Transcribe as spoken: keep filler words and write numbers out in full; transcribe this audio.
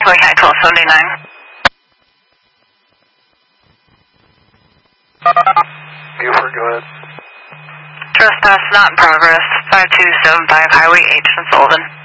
High twelve seventy-nine. Buford, go ahead. Trespass not in progress. five two seven five Highway H in Sullivan.